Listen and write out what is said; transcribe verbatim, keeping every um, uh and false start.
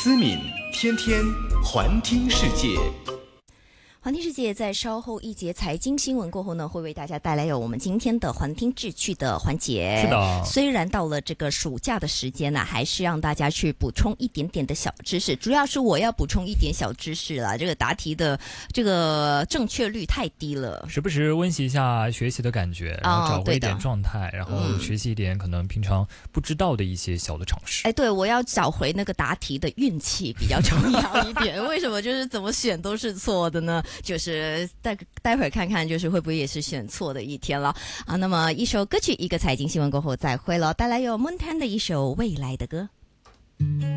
思敏，天天环听世界。 环听世界在稍后一节财经新闻过后呢，会为大家带来有我们今天的环听智趣的环节。 是的， 虽然到了这个暑假的时间呢、啊，还是让大家去补充一点点的小知识，主要是我要补充一点小知识啦。这个答题的这个正确率太低了， 时不时温习一下学习的感觉，然后找回一点状态， 哦、 然后学习一点可能平常不知道的一些小的常识。 哎，对，我要找回那个答题的运气比较重要一点。为什么就是怎么选都是错的呢？就是待待会儿看看，就是会不会也是选错的一天了啊？那么一首歌曲，一个财经新闻过后再会了，带来有 Moon Tan 的一首《未来的歌》。